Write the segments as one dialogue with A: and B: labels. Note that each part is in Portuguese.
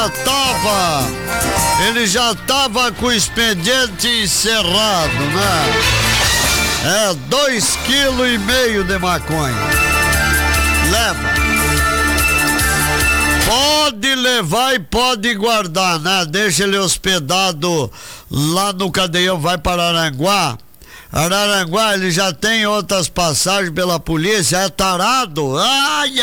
A: Ele já tava com o expediente encerrado, né? 2,5 kg de maconha. Leva. Pode levar e pode guardar, né? Deixa ele hospedado lá no cadeião, vai para Araranguá. Araranguá, ele já tem outras passagens pela polícia, é tarado. Ai.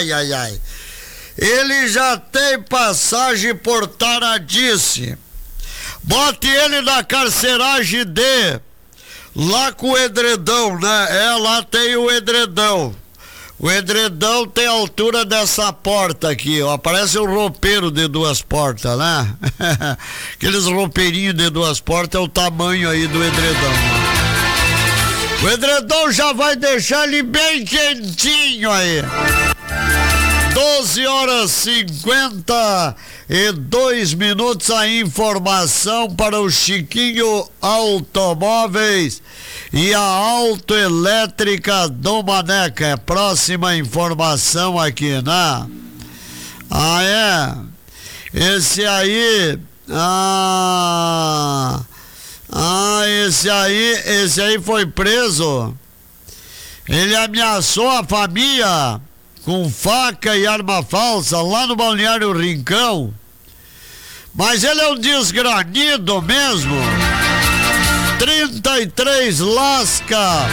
A: Ele já tem passagem por taradice. Bote ele na carceragem D, lá com o edredão, né? Lá tem o edredão. O edredão tem a altura dessa porta aqui, ó. Parece um roupeiro de 2 portas, né? Aqueles roupeirinhos de 2 portas é o tamanho aí do edredão, ó. O edredom já vai deixar ele bem quentinho aí. 12h52, a informação para o Chiquinho Automóveis e a Autoelétrica do Maneca. É próxima informação aqui, né? Esse aí... Esse aí foi preso. Ele ameaçou a família com faca e arma falsa lá no Balneário Rincão. Mas ele é um desgranido mesmo. 33 lasca.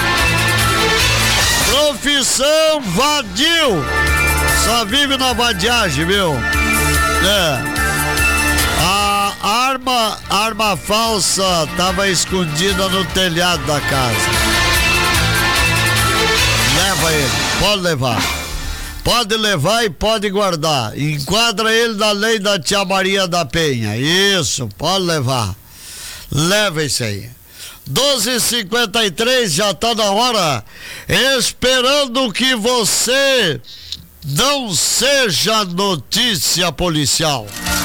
A: Profissão vadio. Só vive na vadiagem, viu? A arma falsa estava escondida no telhado da casa. Leva ele, pode levar. Pode levar e pode guardar. Enquadra ele na lei da Tia Maria da Penha. Isso, pode levar. Leva isso aí. 12h53, já tá na hora. Esperando que você não seja notícia policial.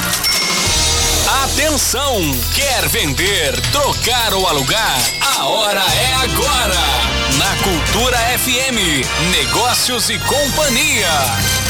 B: Atenção! Quer vender, trocar ou alugar? A hora é agora! Na Cultura FM, Negócios e Companhia.